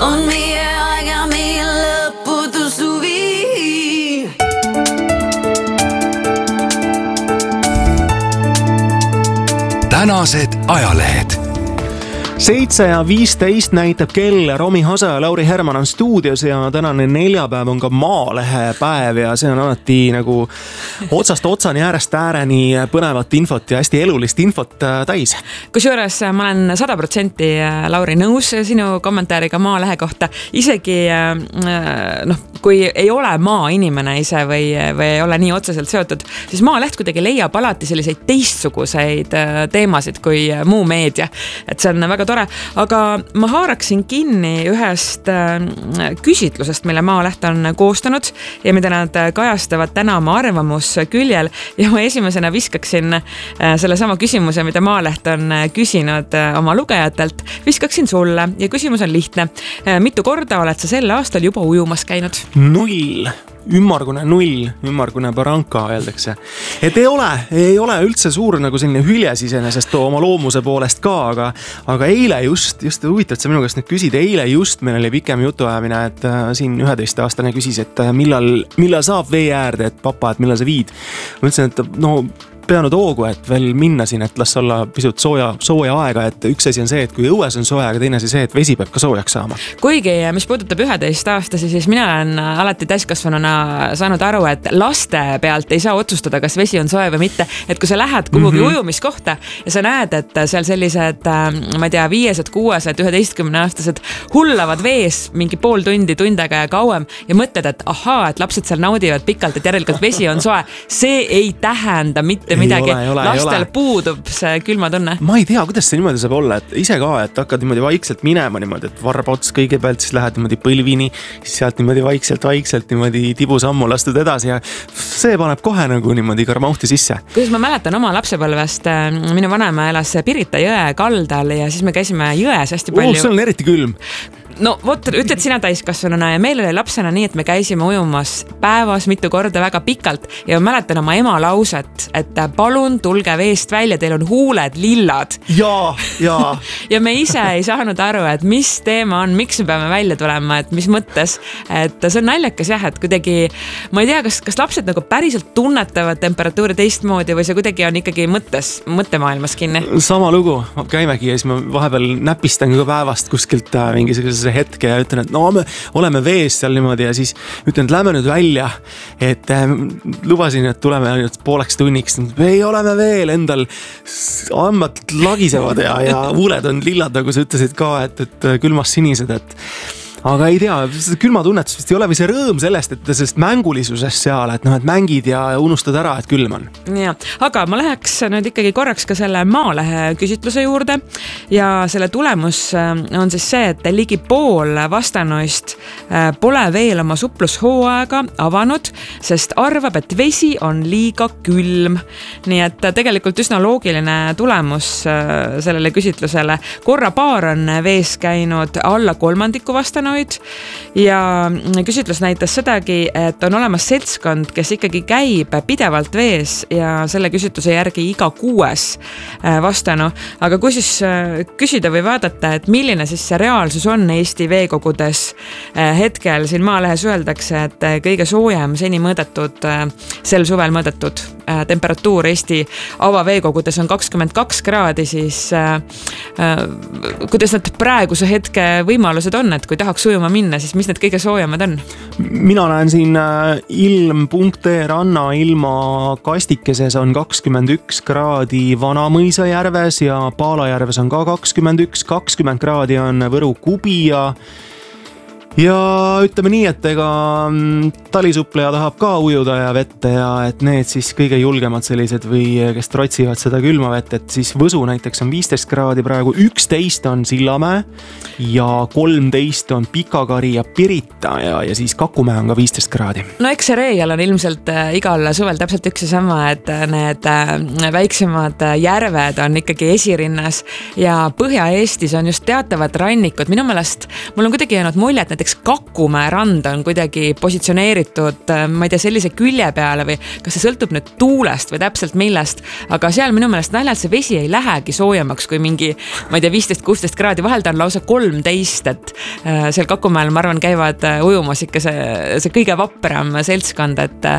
on meie aeg ja meie lõputu suvi. Tänased ajalehed. 7:15 näitab kell, Romi Hasa ja Lauri Herman on stuudios ja tänane neljapäev on ka Maalehe päev ja see on alati nagu otsast otsani, äärest ääreni põnevat infot ja hästi elulist infot täis. Kusjuures ma olen 100% Lauri nõus sinu kommentaariga Maalehe kohta. Isegi kui ei ole maainimene ise või ei ole nii otseselt seotud, siis Maaleht kuidagi leiab alati selliseid teistsuguseid teemasid kui muu meedia. Et see on väga tore, aga ma haaraksin kinni ühest küsitlusest, mille Maaleht on koostanud ja mida nad kajastavad täna oma arvamusküljel ja ma esimesena viskaksin selle sama küsimuse, mida Maaleht on küsinud oma lugejatelt, viskaksin sulle ja küsimus on lihtne. Mitu korda oled sa sel aastal juba ujumas käinud? 0. Ümmargune baranka öeldakse. Et ei ole üldse suur nagu selline hüljes iseenesest oma loomuse poolest ka, aga eile just huvitav, et sa minu käest nüüd küsid, eile just meil oli pikem jutuajamine, et siin 11-aastane küsis, et millal saab vee äärde, et papa, et millal sa viid. Ma ütlesin, et peanud hoogu, et veel minna siin, et las olla pisut sooja aega, et üks asi on see, et kui õues on sooja, aga teine asi see, et vesi peab ka soojaks saama. Kuigi, mis puudutab 11-aastasi, siis mina olen alati täiskasvanuna saanud aru, et laste pealt ei saa otsustada, kas vesi on sooja või mitte. Et kui sa lähed kuhugi ujumiskohta ja sa näed, et seal sellised, ma ei tea, 5, 6, 11-aastased hullavad vees mingi pool tundi, tund aega ja kauem ja mõtled, et ahaa, et lapsed seal naudivad pikalt, et järelikult vesi on soe. See ei tähenda mitte midagi. Lastel puudub see külma tunne. Ma ei tea, kuidas see niimoodi saab olla, et ise ka, et hakkad niimoodi vaikselt minema niimoodi, et varbaots kõigepealt, siis lähed niimoodi põlvini, siis sealt niimoodi vaikselt niimoodi tibusammu lastud edasi ja see paneb kohe nagu niimoodi karmauhti sisse. Kuidas ma mäletan oma lapsepõlvest, minu vanaema elas Pirita jõe kaldal ja siis me käisime jões hästi palju. See on eriti külm. No vot, ütled sina täiskasvanuna ja meil oli lapsena nii, et me käisime ujumas päevas mitu korda väga pikalt ja ma mäletan oma ema lauset, et palun tulge veest välja, teil on huuled lillad. Ja me ise ei saanud aru, et mis teema on, miks me peame välja tulema, et mis mõttes, et see on naljakas jah, et kuidagi, ma ei tea, kas lapsed nagu päriselt tunnetavad temperatuuri teistmoodi või see kuidagi on ikkagi mõttemaailmas kinni. Sama lugu, käimegi ja siis ma vahepeal näpistan ka päevast kuskilt mingisuguse hetke ja ütlen, et me oleme vees seal niimoodi ja siis ütlen, et lähme nüüd välja, et lubasin, et tuleme ainult pooleks tunniks, ei oleme veel, endal hambad lagisevad ja huuled on lillad, nagu sa ütlesid ka, et külmas sinised, aga ei tea, külmatunnetus vist ei ole või see rõõm sellest, et sellest mängulisusest seal, et mängid ja unustad ära, et külm on. Ja, aga ma läheks nüüd ikkagi korraks ka selle Maalehe küsitluse juurde ja selle tulemus on siis see, et ligi pool vastanuist pole veel oma suplushooaega avanud, sest arvab, et vesi on liiga külm. Nii et tegelikult üsna loogiline tulemus sellele küsitlusele. Korra paar on vees käinud alla 3% vastanuid ja küsitlus näitas sedagi, et on olemas seltskond, kes ikkagi käib pidevalt vees ja selle küsitluse järgi iga 6 vastanu. Aga kui siis küsida või vaadata, et milline siis see reaalsus on Eesti veekogudes hetkel, siin Maalehes öeldakse, et kõige soojem seni mõõdetud, sel suvel mõõdetud temperatuur Eesti avaveekogudes on 22 kraadi, siis kuidas need praeguse hetke võimalused on, et kui tahaks ujuma minna, siis mis need kõige soojemad on? Mina näen siin ilm.ee ranna ilma kastikeses on 21 kraadi Vanamõisa järves ja Paalajärves on ka 21, 20 kraadi on Võru Kubi ja ütleme nii, et ega talisuppleja tahab ka ujuda ja vette ja et need siis kõige julgemad sellised või kes trotsivad seda külma vett, et siis Võsu näiteks on 15 kraadi praegu, 11 on Sillamäe ja 13 on Pikakari ja Pirita ja siis Kakumäe on ka 15 kraadi. No eks see Reial on ilmselt igal suvel täpselt üks ja sama, et need väiksemad järved on ikkagi esirinnas ja Põhja-Eestis on just teatavad rannikud. Minu meelest mul on kuidagi jäänud mulje, et näiteks Kakumäe rand on kuidagi positsioneeritud, ma ei tea, sellise külje peale või kas see sõltub nüüd tuulest või täpselt millest, aga seal minu meelest naljalt see vesi ei lähegi soojemaks kui mingi, ma ei tea, 15-16 kraadi, vahel ta on lausa 3 13, et seal Kakumäel, ma arvan, käivad ujumas ikka see kõige vapram seltskond,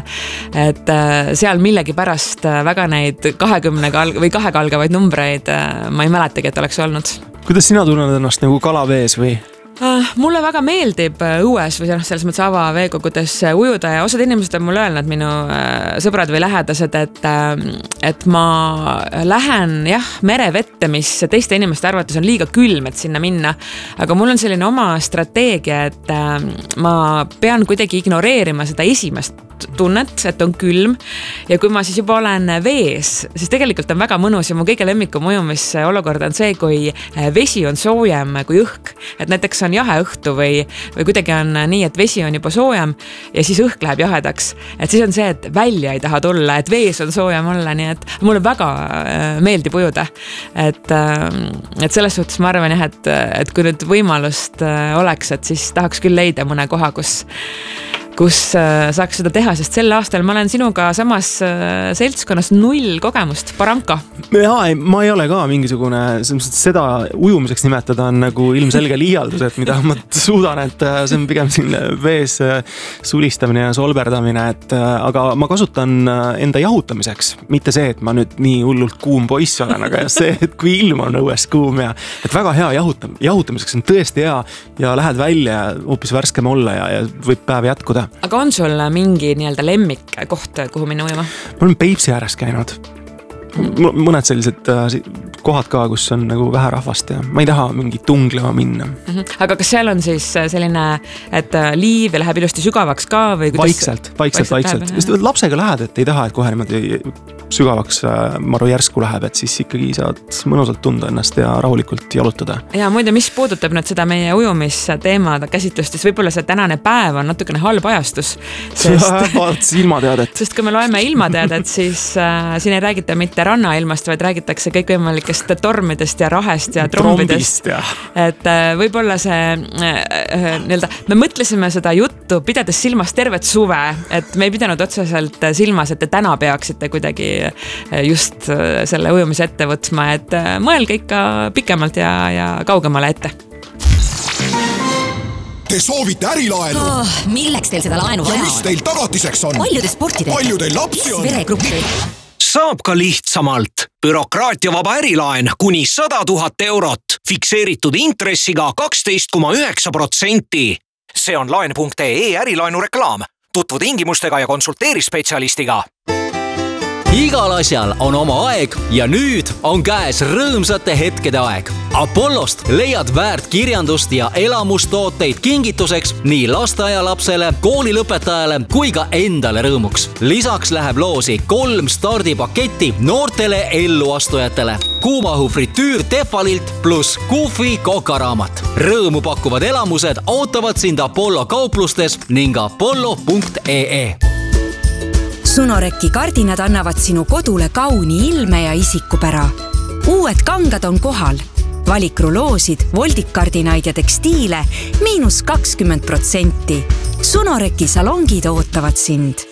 et seal millegipärast väga neid 20 või 2 algavaid numbreid ma ei mäletagi, et oleks olnud. Kuidas sina tunned ennast nagu kalavees või? Mulle väga meeldib õues või selles mõttes avaveekogudes ujuda ja osad inimesed on mulle öelnud, minu sõbrad või lähedased, et ma lähen merevette, mis teiste inimeste arvates on liiga külm, et sinna minna. Aga mul on selline oma strateegia, et ma pean kuidagi ignoreerima seda esimest tunnet, et on külm ja kui ma siis juba olen vees, siis tegelikult on väga mõnus ja mu kõige lemmikum ujumise olukord on see, kui vesi on soojem kui õhk, et näiteks on jahe õhtu või kuidagi on nii, et vesi on juba soojem ja siis õhk läheb jahedaks, et siis on see, et välja ei taha tulla, et vees on soojem olla, nii et mulle väga meeldib ujuda, et selles suhtes ma arvan et kui nüüd võimalust oleks, et siis tahaks küll leida mõne koha, kus saaks seda teha, sest sel aastal ma olen sinuga samas seltskonnas 0 kogemust, Baranka. Ma ei ole ka mingisugune, seda ujumiseks nimetada on nagu ilmselge liialdus, et mida ma suudan, et see on pigem siin vees sulistamine ja solberdamine, aga ma kasutan enda jahutamiseks, mitte see, et ma nüüd nii hullult kuum poiss olen, aga see, et kui ilm on õues kuum ja et väga hea jahutamiseks on tõesti hea ja lähed välja hoopis värskem olla ja võib päev jätkuda. Aga on sul mingi nii-öelda lemmik koht, kuhu minna ujuma? Ma olen Peipsi ääres käinud. Mõned sellised kohad ka, kus on nagu vähe rahvast ja ma ei taha mingi tunglema minna. Aga kas seal on siis selline, et liiv läheb ilusti sügavaks ka? Või vaikselt. Lapsega lähed, et ei taha, et kohe niimoodi sügavaks maru järsku läheb, et siis ikkagi saad mõnusalt tunda ennast ja rahulikult jalutada. Ja muide, mis puudutab nüüd seda meie ujumisteemad käsitlust, siis võib-olla see tänane päev on natukene halb ajastus. Ilmateadet. Sest kui me loeme ilmateadet, siis siin ei räägita mitte rannailmast, vaid räägitakse kõikvõimalikest tormidest ja rahest ja trombidest. Et võib-olla see me mõtlesime seda juttu, pidades silmas tervet suve, et me ei pidanud otseselt silmas, et te täna peaksite kuidagi just selle ujumise ette võtma, et mõelge ikka pikemalt ja kaugemale ette. Te soovite ärilaenu? Milleks teil seda laenu vaja on? Ja mis teil tagatiseks on? Palju te sporti teete? Palju teil lapsi on? Veregruppi? Saab ka lihtsamalt. Bürokraatiavaba ärilaen kuni 100 000 eurot. Fikseeritud intressiga 12,9%. See on laen.ee ärilaenu reklaam. Tutvu tingimustega ja konsulteeri spetsialistiga. Igal asjal on oma aeg ja nüüd on käes rõõmsate hetkede aeg. Apollost leiad väärt kirjandust ja elamustooteid kingituseks nii lasteaialapsele, koolilõpetajale kui ka endale rõõmuks. Lisaks läheb loosi 3 stardipaketti noortele elluastujatele. Kuumahu fritüür Tefalilt pluss Kufi kokaraamat. Rõõmu pakkuvad elamused ootavad sind Apollo kauplustes ning apollo.ee. Sunoreki kardinad annavad sinu kodule kauni ilme ja isikupära. Uued kangad on kohal. Valik ruloosid, voldikardinaid ja tekstiile -20%. Sunoreki salongid ootavad sind.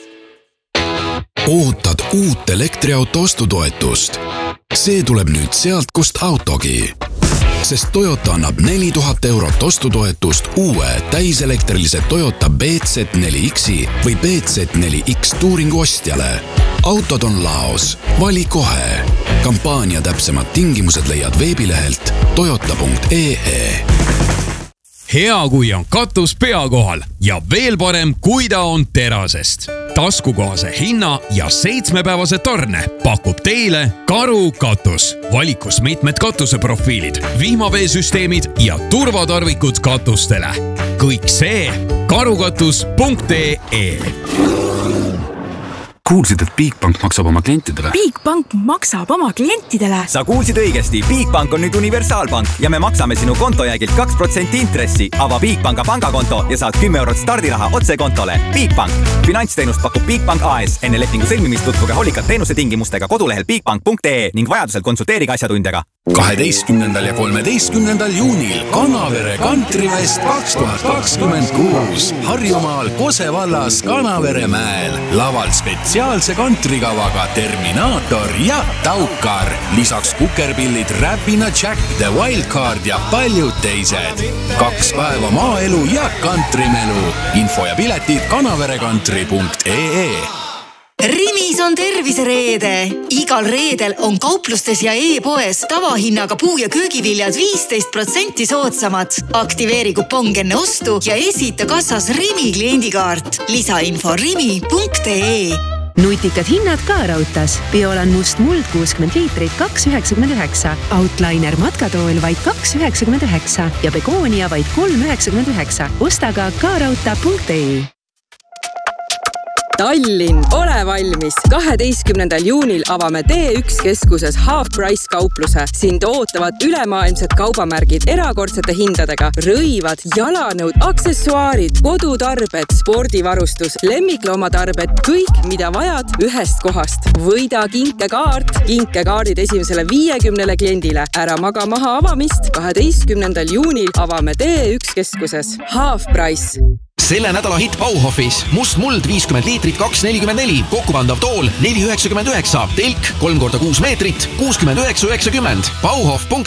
Ootad uut elektriauto ostutoetust. See tuleb nüüd sealt, kust autogi. Sest Toyota annab 4000 eurot ostutoetust uue täiselektrilise Toyota BZ4Xi või BZ4X Touringu ostjale. Autod on laos. Vali kohe. Kampaania täpsemad tingimused leiad veebilehelt toyota.ee. Hea, kui on katus pea kohal ja veel parem, kui ta on terasest. Taskukohase hinna ja 7-päevase tarne pakub teile Karu katus. Valikus mitmed katuseprofiilid, vihmaveesüsteemid ja turvatarvikud katustele. Kõik see karukatus.ee. Kuulsid, et Bigbank maksab oma klientidele? Bigbank maksab oma klientidele? Sa kuulsid õigesti. Bigbank on nüüd universaalpank ja me maksame sinu kontojäägilt 2% intressi. Ava Bigbanka pangakonto ja saad 10 eurot stardiraha otse kontole. Bigbank. Finantsteenust pakub Bigbank AS. Enne lepingu sõlmimist tutvuge hoolikalt teenuse tingimustega kodulehel bigbank.ee ning vajadusel konsulteerige asjatundjaga. 12. ja 13. juunil Kanavere Kantrivest 2026 Harjumaal Kose vallas Kanavere mäel. Laval spetsiaalselt spetsiaalse kantrikavaga Terminaator ja Taukar. Lisaks kukerpillid Räpina Jack, The Wildcard ja paljud teised. 2 päeva maaelu ja kantrimelu. Info ja piletid kanaverekantri.ee. Rimis on tervisereede. Igal reedel on kauplustes ja e-poes tavahinnaga puu- ja köögiviljad 15% soodsamad. Aktiveeri kupong enne ostu ja esita kassas Rimi kliendikaart. Lisainfo rimi.ee. Nutikad hinnad ka Rautas. Biolan must muld 60 liitrit 2,99. Outliner matkatool vaid 2,99 ja Begoonia vaid 3,99. Osta ka rauta.ee. Tallinn, ole valmis! 12. juunil avame T1 keskuses Half Price kaupluse. Sind ootavad ülemaailmsed kaubamärgid erakordsete hindadega. Rõivad, jalanõud, aksessuaarid, kodutarbed, spordivarustus, lemmikloomatarbed, kõik, mida vajad ühest kohast. Võida kinkekaart. Kinkekaardid esimesele 50 kliendile. Ära maga maha avamist. 12. juunil avame T1 keskuses Half Price. Selle nädala hitt Bauhofis. Must muld 50 liitrit 2,44. Kokkupandav tool 4,99. Telk 3x6 meetrit 69,90. Bauhof.ee.